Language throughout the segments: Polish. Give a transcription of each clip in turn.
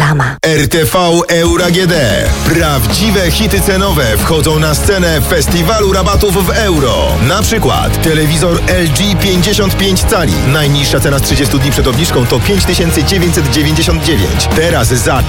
sama. RTV Euro AGD. Prawdziwe hity cenowe wchodzą na scenę festiwalu rabatów w euro. Na przykład telewizor LG 55 cali. Najniższa cena z 30 dni przed obniżką to 5999. Teraz za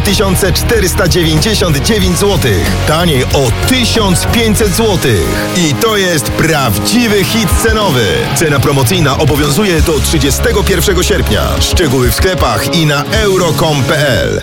4499 zł. Taniej o 1500 zł. I to jest prawdziwy hit cenowy. Cena promocyjna obowiązuje do 31 sierpnia. Szczegóły w sklepach i na euro.com.pl.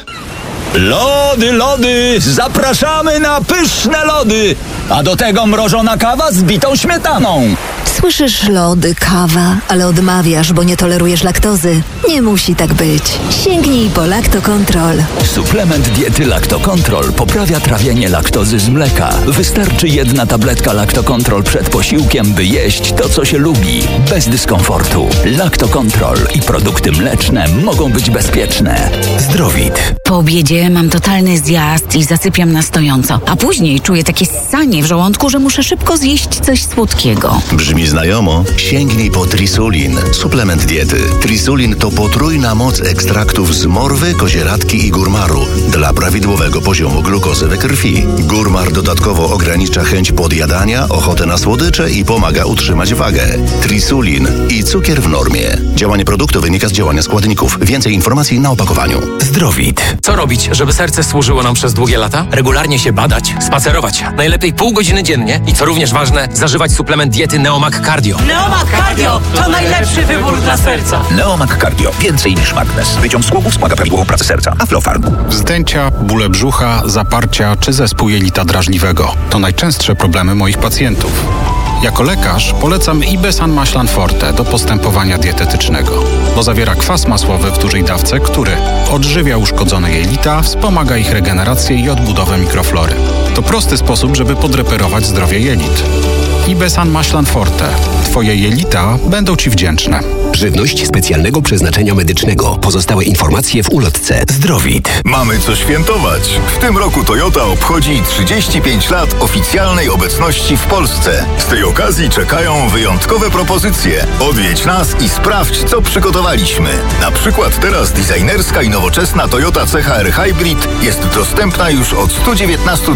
Lody, zapraszamy na pyszne lody, a do tego mrożona kawa z bitą śmietaną. Słyszysz lody, kawa, ale odmawiasz, bo nie tolerujesz laktozy. Nie musi tak być. Sięgnij po Lactocontrol. Suplement diety Lactocontrol poprawia trawienie laktozy z mleka. Wystarczy jedna tabletka Lactocontrol przed posiłkiem, by jeść to, co się lubi, bez dyskomfortu. Lactocontrol i produkty mleczne mogą być bezpieczne. Zdrowit. Po obiedzie mam totalny zjazd i zasypiam na stojąco, a później czuję takie ssanie w żołądku, że muszę szybko zjeść coś słodkiego. Brzmi znajomo? Sięgnij po Trisulin, suplement diety. Trisulin to potrójna moc ekstraktów z morwy, kozieradki i górmaru dla prawidłowego poziomu glukozy we krwi. Górmar dodatkowo ogranicza chęć podjadania, ochotę na słodycze i pomaga utrzymać wagę. Trisulin i cukier w normie. Działanie produktu wynika z działania składników. Więcej informacji na opakowaniu. Zdrowit. Co robić, żeby serce służyło nam przez długie lata? Regularnie się badać, spacerować. Najlepiej pół godziny dziennie i co również ważne, zażywać suplement diety Neomag Cardio. Neomag Cardio to najlepszy wybór dla serca. Neomag Cardio. Więcej niż magnes. Wyciąg z głowów wspomaga prawidłową pracę serca. Aflofarm. Wzdęcia, bóle brzucha, zaparcia czy zespół jelita drażliwego. To najczęstsze problemy moich pacjentów. Jako lekarz polecam Ibesan Maślan Forte do postępowania dietetycznego, bo zawiera kwas masłowy w dużej dawce, który odżywia uszkodzone jelita, wspomaga ich regenerację i odbudowę mikroflory. To prosty sposób, żeby podreperować zdrowie jelit. Ibesan Maślan Forte. Twoje jelita będą Ci wdzięczne. Żywność specjalnego przeznaczenia medycznego. Pozostałe informacje w ulotce. Zdrowit. Mamy co świętować. W tym roku Toyota obchodzi 35 lat oficjalnej obecności w Polsce. Z tej okazji czekają wyjątkowe propozycje. Odwiedź nas i sprawdź, co przygotowaliśmy. Na przykład teraz designerska i nowoczesna Toyota CHR Hybrid jest dostępna już od 119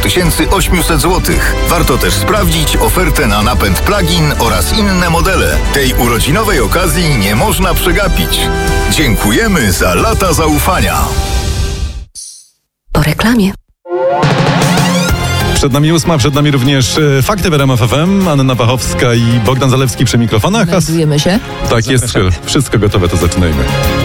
800 zł. Warto też sprawdzić ofertę na napęd plug-in oraz inne modele. Tej urodzinowej okazji nie można przegapić. Dziękujemy za lata zaufania. Po reklamie. Przed nami 8, przed nami również Fakty w RMF FM. Anna Wachowska i Bogdan Zalewski przy mikrofonach. Znajdujemy się. Tak jest, wszystko gotowe, to zaczynajmy.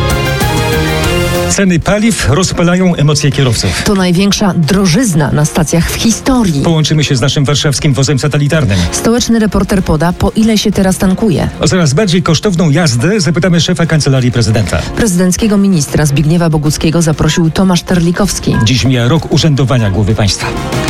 Ceny paliw rozpalają emocje kierowców. To największa drożyzna na stacjach w historii. Połączymy się z naszym warszawskim wozem satelitarnym. Stołeczny reporter poda, po ile się teraz tankuje. O coraz bardziej kosztowną jazdę zapytamy szefa Kancelarii Prezydenta. Prezydenckiego ministra Zbigniewa Boguckiego zaprosił Tomasz Terlikowski. Dziś mija rok urzędowania głowy państwa.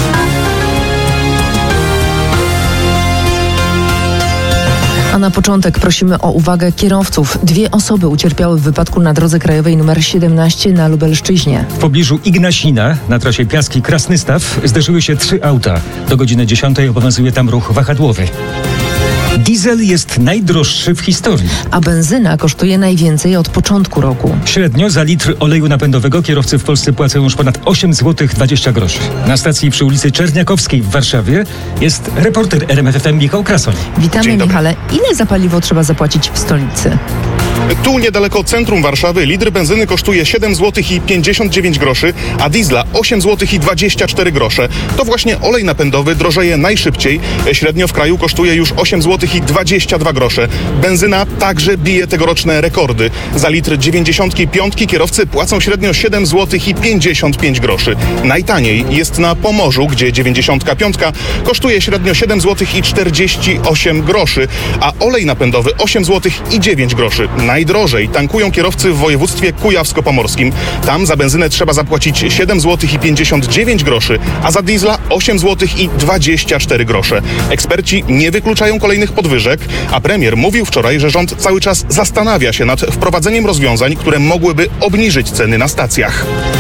A na początek prosimy o uwagę kierowców. 2 osoby ucierpiały w wypadku na drodze krajowej nr 17 na Lubelszczyźnie. W pobliżu Ignasina na trasie Piaski-Krasnystaw zderzyły się 3 auta. Do godziny 10 obowiązuje tam ruch wahadłowy. Diesel jest najdroższy w historii. A benzyna kosztuje najwięcej od początku roku. Średnio za litr oleju napędowego kierowcy w Polsce płacą już ponad 8 zł 20 groszy. Na stacji przy ulicy Czerniakowskiej w Warszawie jest reporter RMF FM Michał Krasoń. Witamy, Michale. Ile za paliwo trzeba zapłacić w stolicy? Tu niedaleko centrum Warszawy litr benzyny kosztuje 7 zł i 59 groszy, a diesla 8 zł i 24 grosze. To właśnie olej napędowy drożeje najszybciej. Średnio w kraju kosztuje już 8 zł i 22 grosze. Benzyna także bije tegoroczne rekordy. Za litr 95 kierowcy płacą średnio 7 zł i 55 groszy. Najtaniej jest na Pomorzu, gdzie 95 kosztuje średnio 7 zł i 48 groszy, a olej napędowy 8 zł i 9 groszy. Najdrożej tankują kierowcy w województwie kujawsko-pomorskim. Tam za benzynę trzeba zapłacić 7 zł i 59 groszy, a za diesla 8 zł i 24 grosze. Eksperci nie wykluczają kolejnych podwyżek, a premier mówił wczoraj, że rząd cały czas zastanawia się nad wprowadzeniem rozwiązań, które mogłyby obniżyć ceny na stacjach.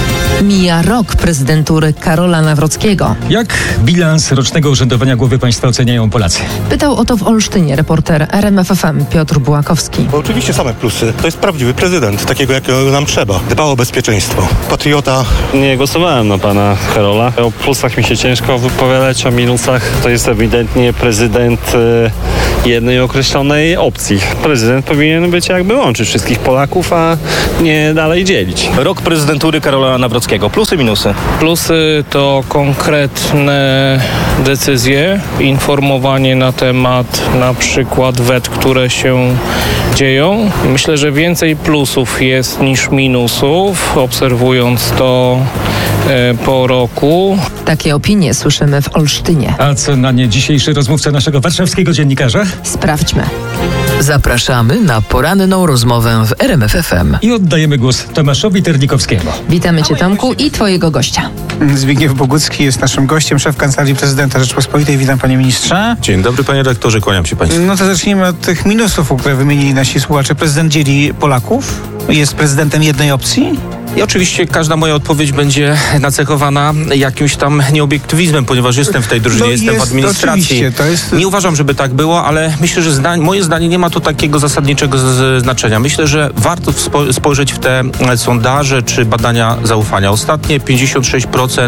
Mija rok prezydentury Karola Nawrockiego. Jak bilans rocznego urzędowania głowy państwa oceniają Polacy? Pytał o to w Olsztynie reporter RMF FM Piotr Bułakowski. Bo oczywiście same plusy. To jest prawdziwy prezydent, takiego jakiego nam trzeba. Dbał o bezpieczeństwo. Patriota. Nie głosowałem na pana Karola. O plusach mi się ciężko wypowiadać, o minusach to jest ewidentnie prezydent jednej określonej opcji. Prezydent powinien być jakby łączyć wszystkich Polaków, a nie dalej dzielić. Rok prezydentury Karola Nawrockiego. Plusy, minusy. Plusy to konkretne decyzje, informowanie na temat na przykład wet, które się dzieją. Myślę, że więcej plusów jest niż minusów, obserwując to po roku. Takie opinie słyszymy w Olsztynie. A co na nie dzisiejszy rozmówca naszego warszawskiego dziennikarza? Sprawdźmy. Zapraszamy na poranną rozmowę w RMF FM. I oddajemy głos Tomaszowi Terlikowskiemu. Witamy Cię, Tomku, i Twojego gościa. Zbigniew Bogucki jest naszym gościem, szef Kancelarii Prezydenta Rzeczypospolitej. Witam, panie ministrze. Dzień dobry, panie redaktorze, kłaniam się państwu. No to zacznijmy od tych minusów, które wymienili nasi słuchacze. Prezydent dzieli Polaków, jest prezydentem jednej opcji. I oczywiście każda moja odpowiedź będzie nacechowana jakimś tam nieobiektywizmem, ponieważ jestem w tej drużynie, jestem w administracji. Nie uważam, żeby tak było, ale myślę, że moje zdanie nie ma tu takiego zasadniczego znaczenia. Myślę, że warto spojrzeć w te sondaże czy badania zaufania. Ostatnie 56%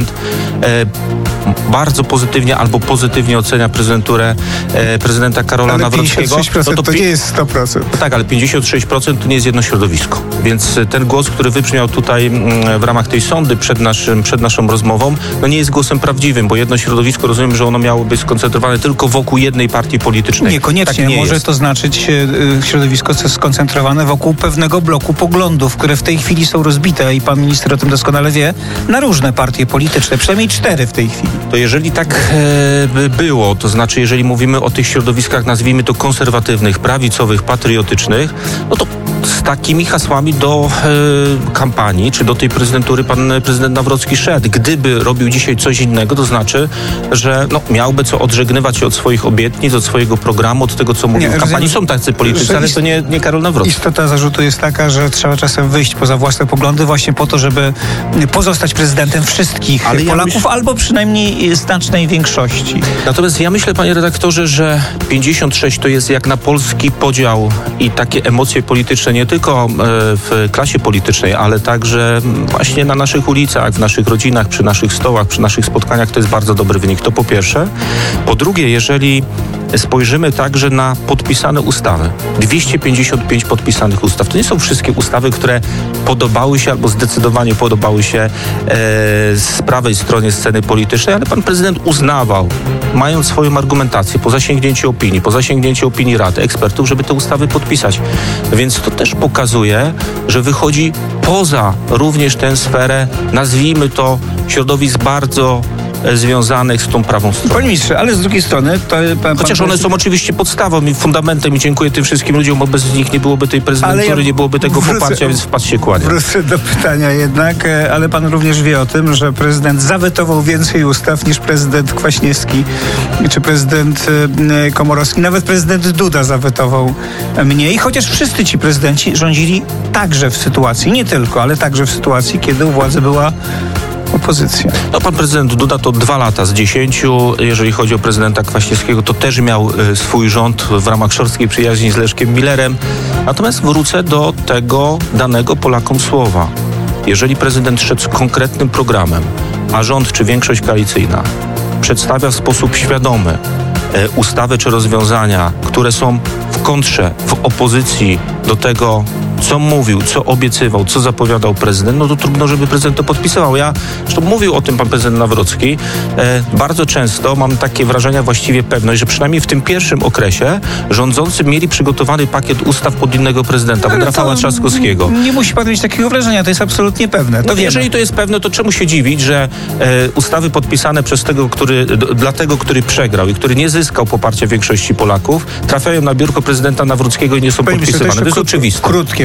bardzo pozytywnie albo pozytywnie ocenia prezydenturę prezydenta Karola Nawrockiego. 56% to nie jest 100%. Tak, ale 56% to nie jest jedno środowisko. Więc ten głos, który wybrzmiał tutaj w ramach tej sondy przed naszą rozmową, no nie jest głosem prawdziwym, bo jedno środowisko, rozumiem, że ono miało być skoncentrowane tylko wokół jednej partii politycznej. Niekoniecznie. Tak nie może to znaczyć środowisko skoncentrowane wokół pewnego bloku poglądów, które w tej chwili są rozbite i pan minister o tym doskonale wie, na różne partie polityczne, przynajmniej 4 w tej chwili. To jeżeli tak by było, to znaczy jeżeli mówimy o tych środowiskach, nazwijmy to konserwatywnych, prawicowych, patriotycznych, no to z takimi hasłami do kampanii, czy do tej prezydentury pan prezydent Nawrocki szedł. Gdyby robił dzisiaj coś innego, to znaczy, że miałby co odżegnywać się od swoich obietnic, od swojego programu, od tego, co mówił w kampanii. Są tacy politycy, ale to nie Karol Nawrocki. Istota zarzutu jest taka, że trzeba czasem wyjść poza własne poglądy właśnie po to, żeby pozostać prezydentem wszystkich Polaków, albo przynajmniej znacznej większości. Natomiast ja myślę, panie redaktorze, że 56 to jest jak na polski podział i takie emocje polityczne nie tylko w klasie politycznej, ale także właśnie na naszych ulicach, w naszych rodzinach, przy naszych stołach, przy naszych spotkaniach, to jest bardzo dobry wynik. To po pierwsze. Po drugie, jeżeli spojrzymy także na podpisane ustawy. 255 podpisanych ustaw. To nie są wszystkie ustawy, które podobały się albo zdecydowanie podobały się z prawej stronie sceny politycznej, ale pan prezydent uznawał, mając swoją argumentację, po zasięgnięciu opinii Rady Ekspertów, żeby te ustawy podpisać. Więc to też pokazuje, że wychodzi poza również tę sferę, nazwijmy to, środowisk bardzo związanych z tą prawą stroną. Panie ministrze, ale z drugiej strony... Chociaż one są oczywiście podstawą i fundamentem i dziękuję tym wszystkim ludziom, bo bez nich nie byłoby tej prezydentury, nie byłoby tego poparcia, więc wpadł się kłania. Wrócę do pytania jednak, ale pan również wie o tym, że prezydent zawetował więcej ustaw niż prezydent Kwaśniewski czy prezydent Komorowski. Nawet prezydent Duda zawetował mniej, chociaż wszyscy ci prezydenci rządzili także w sytuacji, nie tylko, ale także w sytuacji, kiedy u władzy była opozycja. No pan prezydent Duda to 2 lata z 10. Jeżeli chodzi o prezydenta Kwaśniewskiego, to też miał swój rząd w ramach szorstkiej przyjaźni z Leszkiem Millerem. Natomiast wrócę do tego danego Polakom słowa. Jeżeli prezydent szedł z konkretnym programem, a rząd czy większość koalicyjna przedstawia w sposób świadomy ustawy czy rozwiązania, które są w kontrze, w opozycji do tego, co mówił, co obiecywał, co zapowiadał prezydent, no to trudno, żeby prezydent to podpisywał. Zresztą mówił o tym pan prezydent Nawrocki. Bardzo często mam takie wrażenia, właściwie pewność, że przynajmniej w tym pierwszym okresie rządzący mieli przygotowany pakiet ustaw pod innego prezydenta, pod Rafała Trzaskowskiego. Nie musi pan mieć takiego wrażenia, to jest absolutnie pewne. Jeżeli to jest pewne, to czemu się dziwić, że ustawy podpisane przez tego, który przegrał i który nie zyskał poparcia większości Polaków, trafiają na biurko prezydenta Nawrockiego i nie są podpisywane. To jest oczywiste. Krótkie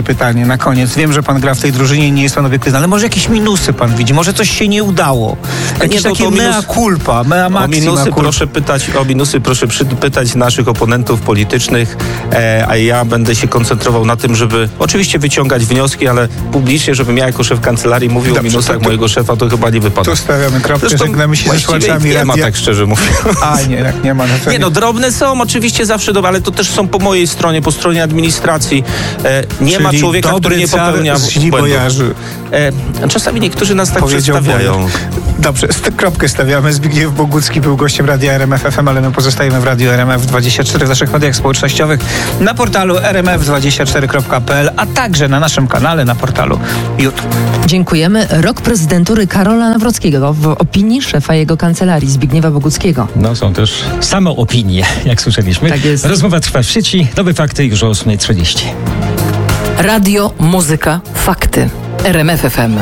pytanie na koniec. Wiem, że pan gra w tej drużynie, nie jest pan obiektywny, ale może jakieś minusy pan widzi, może coś się nie udało. Jakieś takie mea culpa, mea maxima O minusy proszę pytać naszych oponentów politycznych, a ja będę się koncentrował na tym, żeby oczywiście wyciągać wnioski, ale publicznie, żebym ja jako szef kancelarii mówił o minusach mojego szefa, to chyba nie wypada. Tu stawiamy kropkę, żegnamy się ze słuchaczami. Nie ma, tak szczerze mówiąc. Jak nie ma. No to drobne są oczywiście zawsze dobre, ale to też są po mojej stronie, po stronie administracji. Nie ma człowieka, który nie popełnia błędów. Czasami niektórzy nas tak przedstawiają. Dobrze, kropkę stawiamy. Zbigniew Bogucki był gościem Radia RMF FM, ale my pozostajemy w Radiu RMF24 w naszych mediach społecznościowych, na portalu rmf24.pl, a także na naszym kanale na portalu YouTube. Dziękujemy. Rok prezydentury Karola Nawrockiego w opinii szefa jego kancelarii Zbigniewa Boguckiego. No są też same opinie, jak słyszeliśmy. Tak jest. Rozmowa trwa w sieci. Nowe fakty już o 8:30. Radio, muzyka, fakty. RMF FM.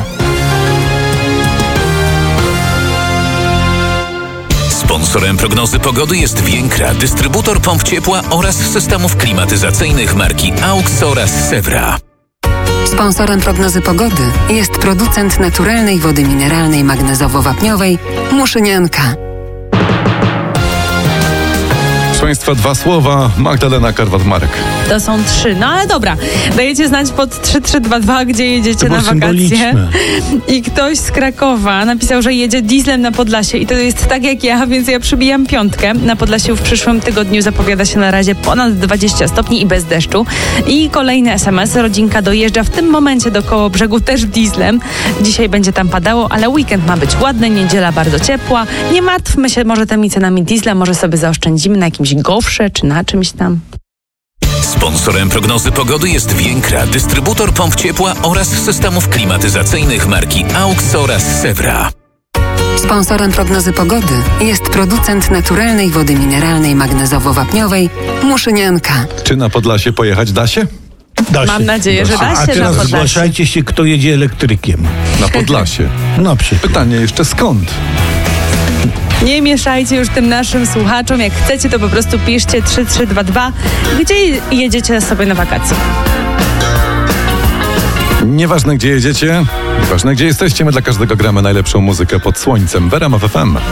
Sponsorem prognozy pogody jest Więkra, dystrybutor pomp ciepła oraz systemów klimatyzacyjnych marki AUX oraz Sewra. Sponsorem prognozy pogody jest producent naturalnej wody mineralnej magnezowo-wapniowej Muszynianka. Proszę Państwa, 2 słowa. Magdalena Karwat-Marek. To są 3. No ale dobra. Dajecie znać pod 3322, gdzie jedziecie na wakacje. I ktoś z Krakowa napisał, że jedzie dieslem na Podlasie i to jest tak jak ja, więc ja przybijam 5. Na Podlasiu w przyszłym tygodniu zapowiada się na razie ponad 20 stopni i bez deszczu. I kolejny SMS. Rodzinka dojeżdża w tym momencie do Kołobrzegu też dieslem. Dzisiaj będzie tam padało, ale weekend ma być ładny, niedziela bardzo ciepła. Nie martwmy się może tymi cenami diesla, może sobie zaoszczędzimy na jakimś gofrze czy na czymś tam. Sponsorem prognozy pogody jest Więkra, dystrybutor pomp ciepła oraz systemów klimatyzacyjnych marki AUX oraz Sewra. Sponsorem prognozy pogody jest producent naturalnej wody mineralnej magnezowo-wapniowej Muszynianka. Czy na Podlasie pojechać da się? Mam nadzieję, że da się na Podlasie. A teraz zgłaszajcie się, kto jedzie elektrykiem. Na Podlasie. Na przykład. Pytanie jeszcze skąd? Nie mieszajcie już tym naszym słuchaczom. Jak chcecie, to po prostu piszcie 3322, gdzie jedziecie sobie na wakacje. Nieważne gdzie jedziecie, nieważne gdzie jesteście, my dla każdego gramy najlepszą muzykę pod słońcem w RMF FM.